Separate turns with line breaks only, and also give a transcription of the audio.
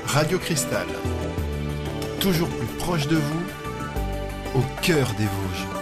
Radio Cristal, toujours plus proche de vous, au cœur des Vosges.